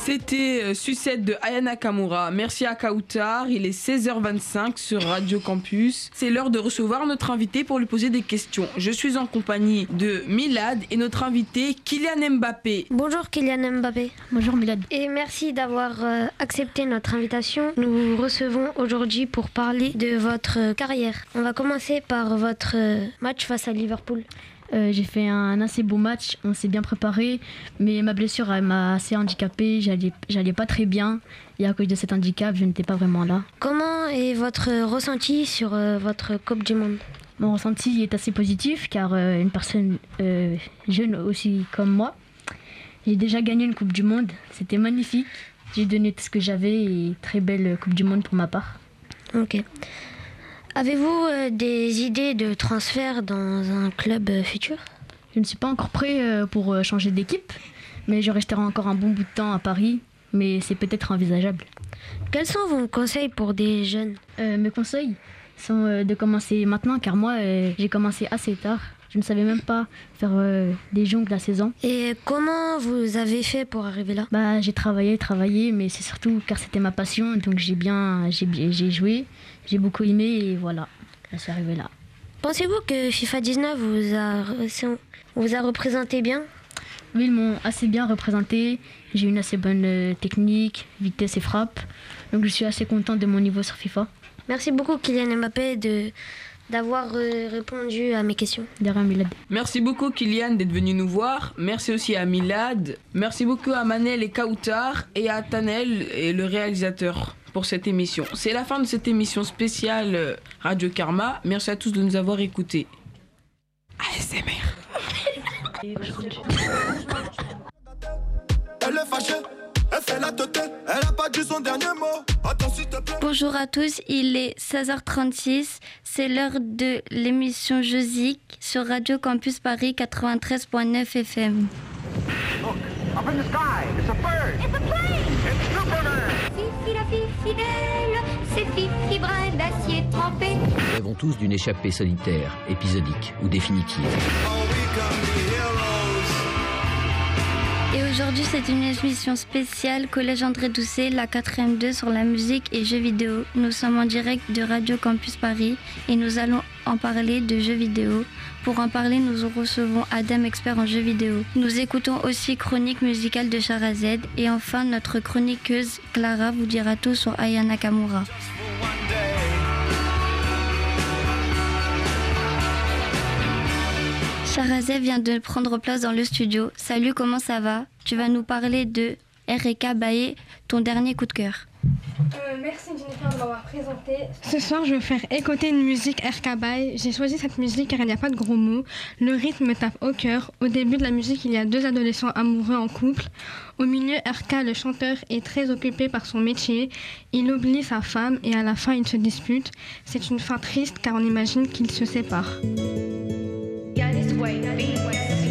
C'était Sucette de Aya Nakamura. Merci à Kautar. Il est 16h25 sur Radio Campus. C'est l'heure de recevoir notre invité pour lui poser des questions. Je suis en compagnie de Milad et notre invité Kylian Mbappé. Bonjour Kylian Mbappé. Bonjour Milad. Et merci d'avoir accepté notre invitation. Nous vous recevons aujourd'hui pour parler de votre carrière. On va commencer par votre match face à Liverpool. J'ai fait un assez beau match, on s'est bien préparé, mais ma blessure elle m'a assez handicapé, j'allais pas très bien et à cause de cet handicap, je n'étais pas vraiment là. Comment est votre ressenti sur votre Coupe du Monde ? Mon ressenti est assez positif car une personne jeune aussi comme moi, j'ai déjà gagné une Coupe du Monde, c'était magnifique, j'ai donné tout ce que j'avais et très belle Coupe du Monde pour ma part. Ok. Avez-vous des idées de transfert dans un club futur ? Je ne suis pas encore prêt pour changer d'équipe, mais je resterai encore un bon bout de temps à Paris, mais c'est peut-être envisageable. Quels sont vos conseils pour des jeunes ? Mes conseils sont de commencer maintenant, car moi j'ai commencé assez tard. Je ne savais même pas faire des jongles à 16 ans. Et comment vous avez fait pour arriver là ? J'ai travaillé, mais c'est surtout car c'était ma passion, donc j'ai joué, j'ai beaucoup aimé et voilà, je suis arrivé là. Pensez-vous que FIFA 19 vous a représenté bien ? Oui, ils m'ont assez bien représenté, j'ai une assez bonne technique, vitesse et frappe, donc je suis assez content de mon niveau sur FIFA. Merci beaucoup Kylian Mbappé d'avoir répondu à mes questions. De rien, Milad. Merci beaucoup Kylian d'être venu nous voir. Merci aussi à Milad. Merci beaucoup à Manel et Kautar et à Tanel et le réalisateur pour cette émission. C'est la fin de cette émission spéciale Radio Karma. Merci à tous de nous avoir écoutés. ASMR. Elle est fâchée, elle fait la tête, elle a pas dit son dernier mot. Attends s'il te plaît. Bonjour à tous, il est 16h36, c'est l'heure de l'émission Jeuzik sur Radio Campus Paris 93.9 FM. Look, up in the sky, it's a bird. It's a plane. It's Superman. Fifi la fille fidèle, c'est Fifi brin d'acier trempé. Nous rêvons tous d'une échappée solitaire, épisodique ou définitive. Et aujourd'hui, c'est une émission spéciale Collège André Doucet, la 4e 2 sur la musique et jeux vidéo. Nous sommes en direct de Radio Campus Paris et nous allons en parler de jeux vidéo. Pour en parler, nous recevons Adam, expert en jeux vidéo. Nous écoutons aussi chronique musicale de Sharazed et enfin notre chroniqueuse Clara vous dira tout sur Aya Nakamura. Sharazed vient de prendre place dans le studio. Salut, comment ça va ? Tu vas nous parler de R.K. Bae, ton dernier coup de cœur. Merci Jennifer de m'avoir présenté. Ce soir, je vais faire écouter une musique R.K. Bae. J'ai choisi cette musique car il n'y a pas de gros mots. Le rythme me tape au cœur. Au début de la musique, il y a deux adolescents amoureux en couple. Au milieu, R.K., le chanteur, est très occupé par son métier. Il oublie sa femme et à la fin, ils se disputent. C'est une fin triste car on imagine qu'ils se séparent. Got his way,